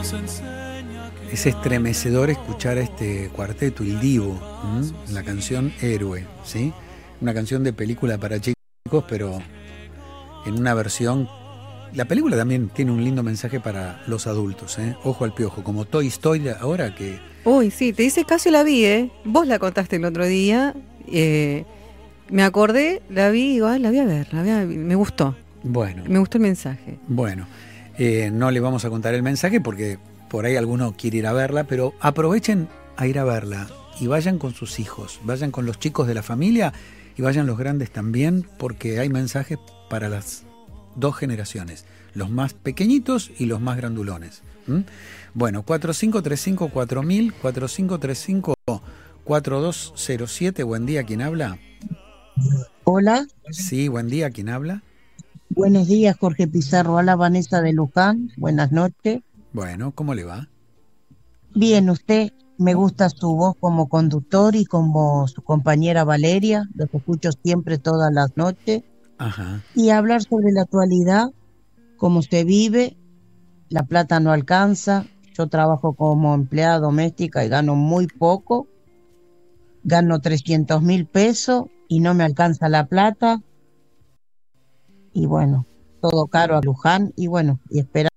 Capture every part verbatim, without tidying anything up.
Es estremecedor escuchar a este cuarteto, El Divo, ¿m? La canción Héroe, ¿sí? Una canción de película para chicos, pero en una versión. La película también tiene un lindo mensaje para los adultos, ¿eh? Ojo al piojo, como Toy Story ahora que... Uy, sí, te dice casi la vi, ¿eh? Vos la contaste el otro día, eh, me acordé, la vi y digo, ay, la voy a ver, la voy a... me gustó. Bueno. Me gustó el mensaje. Bueno, eh, no le vamos a contar el mensaje porque por ahí alguno quiere ir a verla, pero aprovechen a ir a verla y vayan con sus hijos, vayan con los chicos de la familia y vayan los grandes también, porque hay mensajes para las dos generaciones, los más pequeñitos y los más grandulones. ¿Mm? Bueno, cuatro cinco tres cinco cuatro mil, cuatro cinco tres cinco cuatro dos cero siete, buen día, ¿quién habla? Hola. Sí, buen día, ¿quién habla? Buenos días, Jorge Pizarro. Hola, Vanessa de Luján. Buenas noches. Bueno, ¿cómo le va? Bien, usted, me gusta su voz como conductor y como su compañera Valeria. Los escucho siempre todas las noches. Ajá. Y hablar sobre la actualidad, cómo se vive, la plata no alcanza. Yo trabajo como empleada doméstica y gano muy poco. Gano trescientos mil pesos y no me alcanza la plata. Y bueno, todo caro a Luján y bueno, y esperando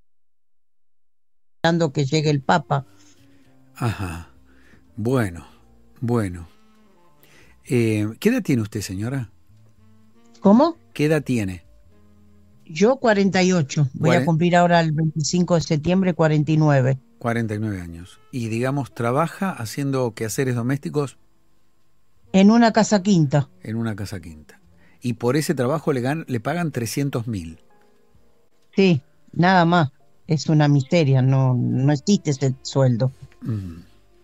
que llegue el Papa. Ajá. Bueno, bueno. Eh, ¿Qué edad tiene usted, señora? ¿Cómo? ¿Qué edad tiene? Yo cuarenta y ocho. Voy Cuaren... a cumplir ahora el veinticinco de septiembre cuarenta y nueve. cuarenta y nueve años. Y digamos, ¿trabaja haciendo quehaceres domésticos? En una casa quinta. En una casa quinta. Y por ese trabajo le, gan le pagan trescientos mil. Sí, nada más. Es una miseria, no, no existe ese sueldo. Mm.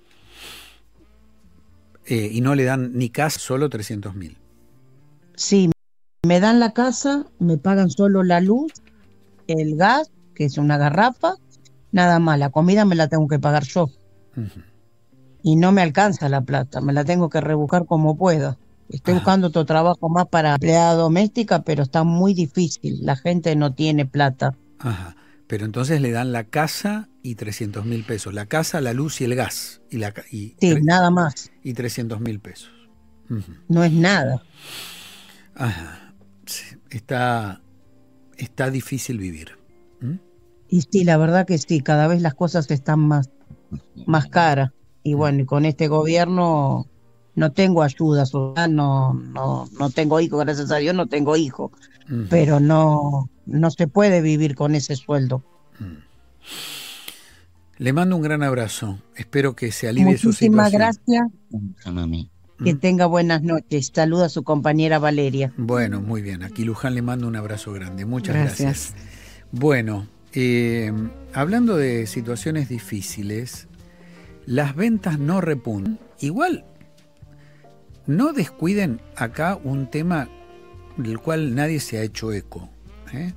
Eh, y no le dan ni casa, solo trescientos mil. Sí, me dan la casa, me pagan solo la luz, el gas, que es una garrafa, nada más. La comida me la tengo que pagar yo. Uh-huh. Y no me alcanza la plata, me la tengo que rebuscar como pueda. Estoy Ajá. buscando otro trabajo más para empleada doméstica, pero está muy difícil. La gente no tiene plata. Ajá. Pero entonces le dan la casa y trescientos mil pesos. La casa, la luz y el gas. Y la, y sí, nada más. Y trescientos mil pesos. Uh-huh. No es nada. Ajá. Sí. Está, está difícil vivir. ¿Mm? Y sí, la verdad que sí, cada vez las cosas están más, más caras. Y bueno, y con este gobierno no tengo ayudas, no, no, no tengo hijos, gracias a Dios no tengo hijos. Uh-huh. Pero no, no se puede vivir con ese sueldo. Uh-huh. Le mando un gran abrazo. Espero que se alivie Muchísimas su situación. Muchísimas gracias. Que ¿Mm? Tenga buenas noches. Saluda a su compañera Valeria. Bueno, muy bien. Aquí Luján le mando un abrazo grande. Muchas gracias. gracias. Bueno, eh, hablando de situaciones difíciles, las ventas no repuntan. Igual, no descuiden acá un tema del cual nadie se ha hecho eco. ¿eh?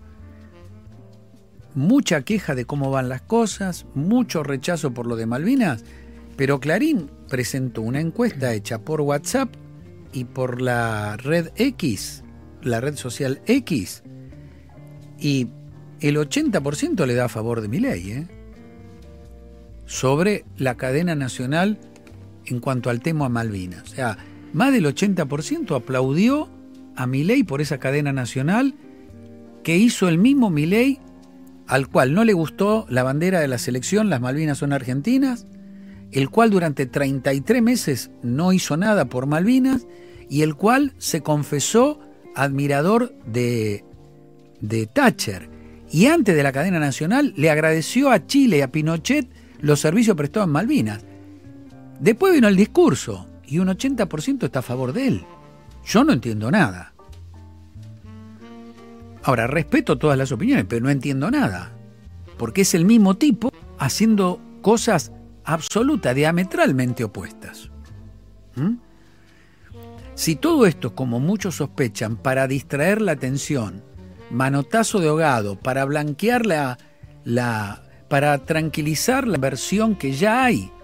Mucha queja de cómo van las cosas, mucho rechazo por lo de Malvinas, pero Clarín presentó una encuesta hecha por WhatsApp y por la red X, la red social X, y el ochenta por ciento le da a favor de Milei, ¿eh? sobre la cadena nacional en cuanto al tema Malvinas. O sea, más del ochenta por ciento aplaudió a Milei por esa cadena nacional que hizo el mismo Milei, al cual no le gustó la bandera de la selección, las Malvinas son argentinas, el cual durante treinta y tres meses no hizo nada por Malvinas y el cual se confesó admirador de, de Thatcher. Y antes de la cadena nacional le agradeció a Chile y a Pinochet los servicios prestados en Malvinas. Después vino el discurso y un ochenta por ciento está a favor de él. Yo no entiendo nada. Ahora, respeto todas las opiniones, pero no entiendo nada. Porque es el mismo tipo haciendo cosas absolutas, diametralmente opuestas. ¿Mm? Si todo esto, como muchos sospechan, para distraer la atención, manotazo de ahogado, para blanquear la, la, para tranquilizar la versión que ya hay